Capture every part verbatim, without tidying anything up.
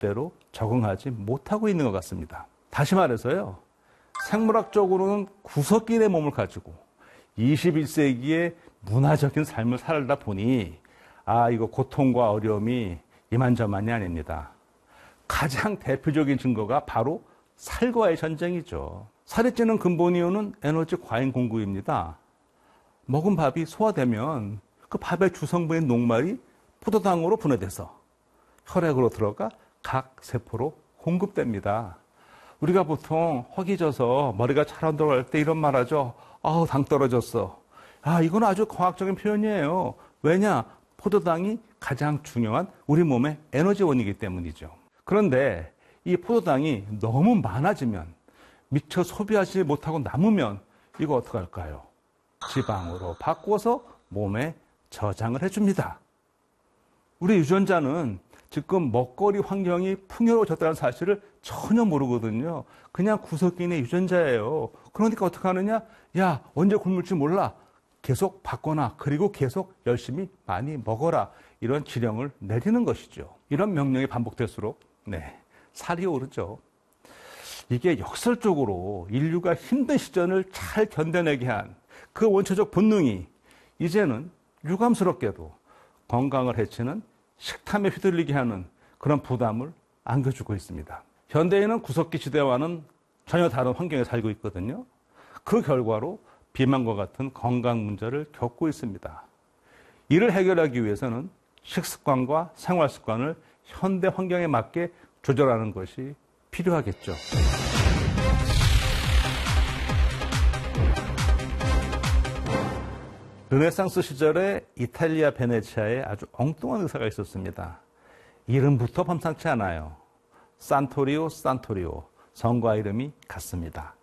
제대로 적응하지 못하고 있는 것 같습니다. 다시 말해서요, 생물학적으로는 구석기의 몸을 가지고 이십일 세기의 문화적인 삶을 살다 보니 아, 이거 고통과 어려움이 이만저만이 아닙니다. 가장 대표적인 증거가 바로 살과의 전쟁이죠. 살이 찌는 근본 이유는 에너지 과잉 공급입니다. 먹은 밥이 소화되면 그 밥의 주성분인 녹말이 포도당으로 분해돼서 혈액으로 들어가 각 세포로 공급됩니다. 우리가 보통 허기져서 머리가 잘 안 돌아갈 때 이런 말 하죠. 아우, 당 떨어졌어. 아, 이건 아주 과학적인 표현이에요. 왜냐? 포도당이 가장 중요한 우리 몸의 에너지원이기 때문이죠. 그런데 이 포도당이 너무 많아지면, 미처 소비하지 못하고 남으면 이거 어떡할까요? 지방으로 바꿔서 몸에 저장을 해줍니다. 우리 유전자는 지금 먹거리 환경이 풍요로워졌다는 사실을 전혀 모르거든요. 그냥 구석기인의 유전자예요. 그러니까 어떻게 하느냐? 야, 언제 굶을지 몰라. 계속 바꿔놔. 그리고 계속 열심히 많이 먹어라. 이런 지령을 내리는 것이죠. 이런 명령이 반복될수록 네, 살이 오르죠. 이게 역설적으로 인류가 힘든 시절을 잘 견뎌내게 한 그 원초적 본능이 이제는 유감스럽게도 건강을 해치는 식탐에 휘둘리게 하는 그런 부담을 안겨주고 있습니다. 현대인은 구석기 시대와는 전혀 다른 환경에 살고 있거든요. 그 결과로 비만과 같은 건강 문제를 겪고 있습니다. 이를 해결하기 위해서는 식습관과 생활습관을 현대 환경에 맞게 조절하는 것이 필요하겠죠. 르네상스 시절에 이탈리아 베네치아에 아주 엉뚱한 의사가 있었습니다. 이름부터 범상치 않아요. 산토리오, 산토리오. 성과 이름이 같습니다.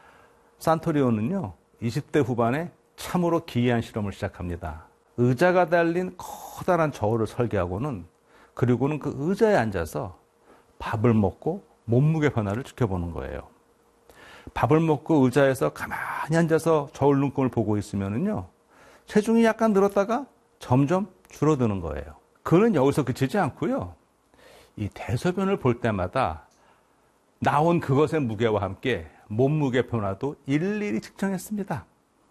산토리오는요, 이십 대 후반에 참으로 기이한 실험을 시작합니다. 의자가 달린 커다란 저울을 설계하고는, 그리고는 그 의자에 앉아서 밥을 먹고 몸무게 변화를 지켜보는 거예요. 밥을 먹고 의자에서 가만히 앉아서 저울 눈금을 보고 있으면은요, 체중이 약간 늘었다가 점점 줄어드는 거예요. 그는 여기서 그치지 않고요, 이 대소변을 볼 때마다 나온 그것의 무게와 함께 몸무게 변화도 일일이 측정했습니다.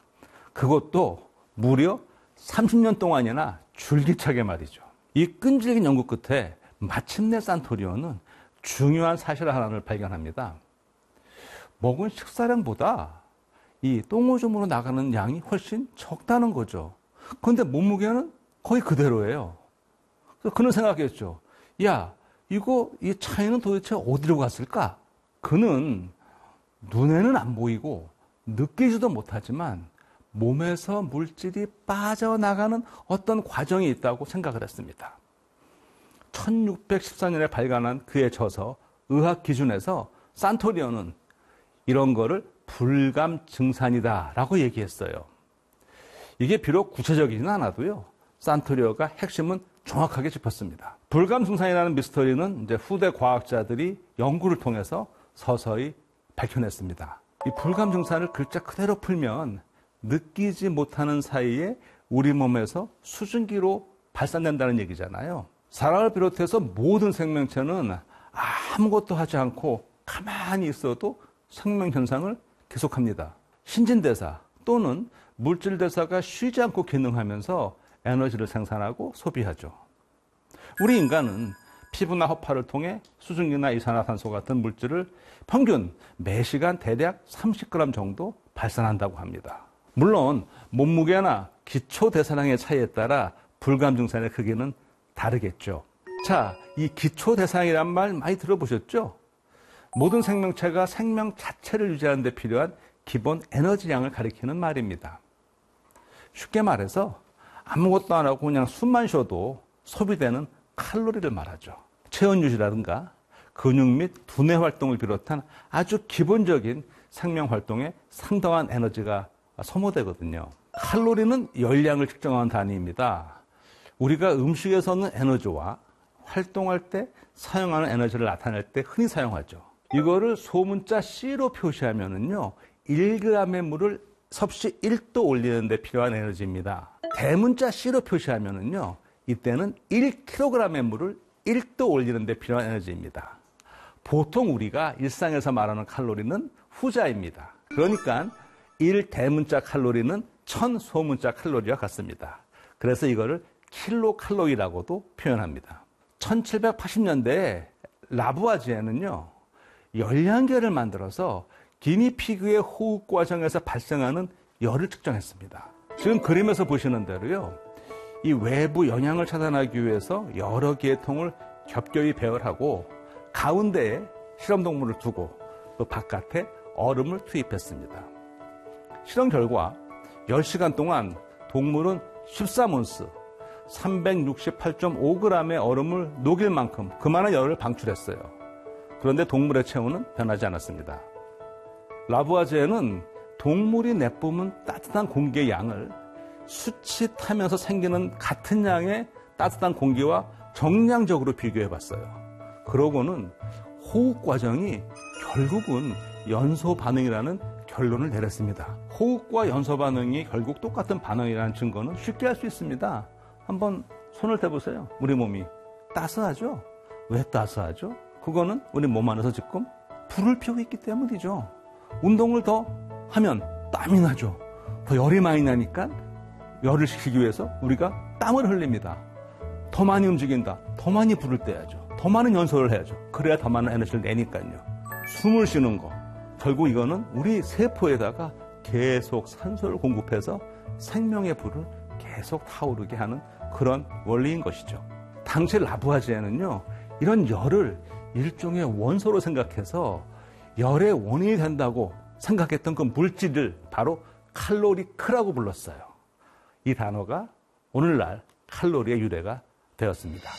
그것도 무려 삼십 년 동안이나 줄기차게 말이죠. 이 끈질긴 연구 끝에 마침내 산토리오는 중요한 사실 하나를 발견합니다. 먹은 식사량보다 이 똥오줌으로 나가는 양이 훨씬 적다는 거죠. 그런데 몸무게는 거의 그대로예요. 그래서 그는 생각했죠. 야, 이거 이 차이는 도대체 어디로 갔을까? 그는 눈에는 안 보이고 느끼지도 못하지만 몸에서 물질이 빠져나가는 어떤 과정이 있다고 생각을 했습니다. 천육백십사 년에 발간한 그의 저서 의학 기준에서 산토리오는 이런 거를 불감 증산이다 라고 얘기했어요. 이게 비록 구체적이진 않아도요, 산토리오가 핵심은 정확하게 짚었습니다. 불감 증산이라는 미스터리는 이제 후대 과학자들이 연구를 통해서 서서히 밝혀냈습니다. 이 불감 증산을 글자 그대로 풀면 느끼지 못하는 사이에 우리 몸에서 수증기로 발산된다는 얘기잖아요. 사람을 비롯해서 모든 생명체는 아무것도 하지 않고 가만히 있어도 생명 현상을 계속합니다. 신진대사 또는 물질대사가 쉬지 않고 기능하면서 에너지를 생산하고 소비하죠. 우리 인간은 피부나 허파를 통해 수증기나 이산화탄소 같은 물질을 평균 매시간 대략 삼십 그램 정도 발산한다고 합니다. 물론 몸무게나 기초대사량의 차이에 따라 불감 증산의 크기는 다르겠죠. 자, 이 기초대사량이란 말 많이 들어보셨죠? 모든 생명체가 생명 자체를 유지하는 데 필요한 기본 에너지량을 가리키는 말입니다. 쉽게 말해서 아무것도 안 하고 그냥 숨만 쉬어도 소비되는 칼로리를 말하죠. 체온 유지라든가 근육 및 두뇌 활동을 비롯한 아주 기본적인 생명 활동에 상당한 에너지가 소모되거든요. 칼로리는 열량을 측정하는 단위입니다. 우리가 음식에서는 에너지와 활동할 때 사용하는 에너지를 나타낼 때 흔히 사용하죠. 이거를 소문자 C로 표시하면은요, 일 그램의 물을 섭씨 일 도 올리는 데 필요한 에너지입니다. 대문자 C로 표시하면은요, 이때는 일 킬로그램의 물을 일 도 올리는 데 필요한 에너지입니다. 보통 우리가 일상에서 말하는 칼로리는 후자입니다. 그러니까 일 대문자 칼로리는 천 소문자 칼로리와 같습니다. 그래서 이거를 킬로칼로리라고도 표현합니다. 천칠백팔십 년대에 라부아지에는요, 열량계를 만들어서 기니피그의 호흡 과정에서 발생하는 열을 측정했습니다. 지금 그림에서 보시는 대로요, 이 외부 영향을 차단하기 위해서 여러 개의 통을 겹겹이 배열하고 가운데에 실험동물을 두고 또 바깥에 얼음을 투입했습니다. 실험 결과 열 시간 동안 동물은 십삼 온스, 삼백육십팔 점 오 그램의 얼음을 녹일 만큼 그만한 열을 방출했어요. 그런데 동물의 체온은 변하지 않았습니다. 라부아제는 동물이 내뿜은 따뜻한 공기의 양을 수치 타면서 생기는 같은 양의 따뜻한 공기와 정량적으로 비교해봤어요. 그러고는 호흡 과정이 결국은 연소 반응이라는 결론을 내렸습니다. 호흡과 연소 반응이 결국 똑같은 반응이라는 증거는 쉽게 할 수 있습니다. 한번 손을 대보세요. 우리 몸이 따스하죠? 왜 따스하죠? 그거는 우리 몸 안에서 지금 불을 피우고 있기 때문이죠. 운동을 더 하면 땀이 나죠. 더 열이 많이 나니까 열을 식히기 위해서 우리가 땀을 흘립니다. 더 많이 움직인다. 더 많이 불을 떼야죠. 더 많은 연소를 해야죠. 그래야 더 많은 에너지를 내니까요. 숨을 쉬는 거. 결국 이거는 우리 세포에다가 계속 산소를 공급해서 생명의 불을 계속 타오르게 하는 그런 원리인 것이죠. 당시 라부아지에는요, 이런 열을 일종의 원소로 생각해서 열의 원인이 된다고 생각했던 그 물질을 바로 칼로리크라고 불렀어요. 이 단어가 오늘날 칼로리의 유래가 되었습니다.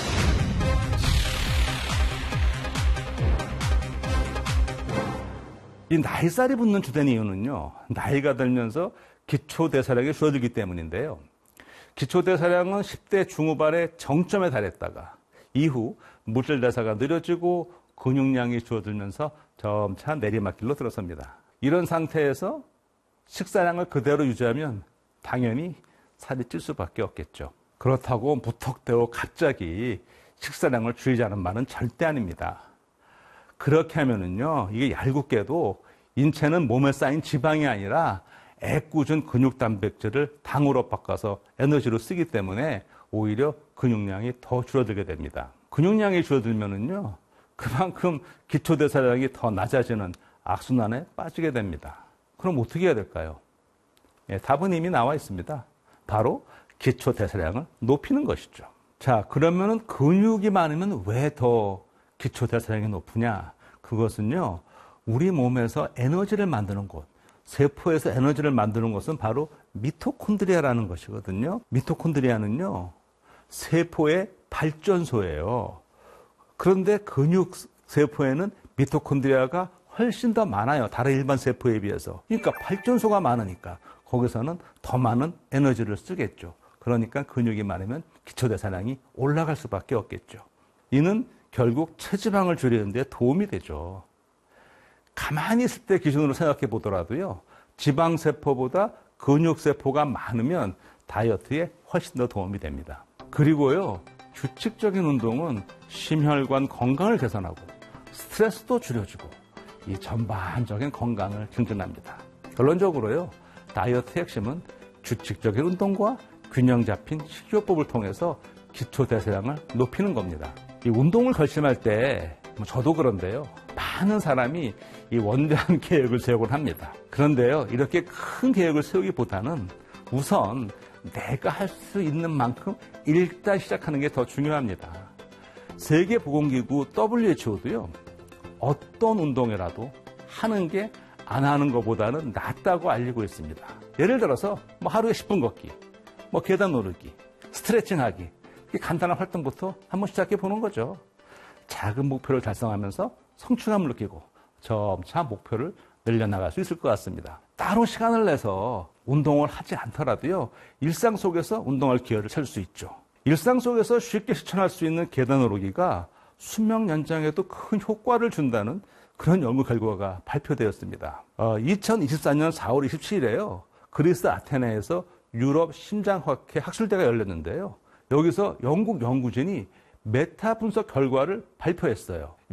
이 나이살이 붙는 주된 이유는요, 나이가 들면서 기초대사량이 줄어들기 때문인데요. 기초대사량은 십 대 중후반의 정점에 달했다가 이후 물질대사가 느려지고 근육량이 줄어들면서 점차 내리막길로 들어섭니다. 이런 상태에서 식사량을 그대로 유지하면 당연히 살이 찔 수밖에 없겠죠. 그렇다고 무턱대고 갑자기 식사량을 줄이자는 말은 절대 아닙니다. 그렇게 하면은요, 이게 얄궂게도 인체는 몸에 쌓인 지방이 아니라 애꿎은 근육 단백질을 당으로 바꿔서 에너지로 쓰기 때문에 오히려 근육량이 더 줄어들게 됩니다. 근육량이 줄어들면은요, 그만큼 기초대사량이 더 낮아지는 악순환에 빠지게 됩니다. 그럼 어떻게 해야 될까요? 예, 답은 이미 나와 있습니다. 바로 기초대사량을 높이는 것이죠. 자, 그러면은 근육이 많으면 왜 더 기초대사량이 높으냐? 그것은요, 우리 몸에서 에너지를 만드는 곳, 세포에서 에너지를 만드는 것은 바로 미토콘드리아라는 것이거든요. 미토콘드리아는요, 세포의 발전소예요. 그런데 근육 세포에는 미토콘드리아가 훨씬 더 많아요. 다른 일반 세포에 비해서. 그러니까 발전소가 많으니까 거기서는 더 많은 에너지를 쓰겠죠. 그러니까 근육이 많으면 기초대사량이 올라갈 수밖에 없겠죠. 이는 결국 체지방을 줄이는 데 도움이 되죠. 가만히 있을 때 기준으로 생각해 보더라도요, 지방세포보다 근육세포가 많으면 다이어트에 훨씬 더 도움이 됩니다. 그리고요, 규칙적인 운동은 심혈관 건강을 개선하고 스트레스도 줄여주고 이 전반적인 건강을 증진합니다. 결론적으로요, 다이어트의 핵심은 규칙적인 운동과 균형 잡힌 식이요법을 통해서 기초대사량을 높이는 겁니다. 이 운동을 결심할 때, 뭐 저도 그런데요, 많은 사람이 이 원대한 계획을 세우곤 합니다. 그런데요, 이렇게 큰 계획을 세우기보다는 우선 내가 할 수 있는 만큼 일단 시작하는 게 더 중요합니다. 세계보건기구 더블유에이치오도요, 어떤 운동이라도 하는 게 안 하는 것보다는 낫다고 알리고 있습니다. 예를 들어서 뭐 하루에 십 분 걷기, 뭐 계단 오르기, 스트레칭하기, 간단한 활동부터 한번 시작해 보는 거죠. 작은 목표를 달성하면서 성취감을 느끼고 점차 목표를 늘려나갈 수 있을 것 같습니다. 따로 시간을 내서 운동을 하지 않더라도요, 일상 속에서 운동할 기회를 찾을 수 있죠. 일상 속에서 쉽게 실천할 수 있는 계단 오르기가 수명 연장에도 큰 효과를 준다는 그런 연구 결과가 발표되었습니다. 어, 이천이십사 년 사월 이십칠일에요. 그리스 아테네에서 유럽 심장학회 학술대가 열렸는데요. 여기서 영국 연구진이 메타 분석 결과를 발표했어요.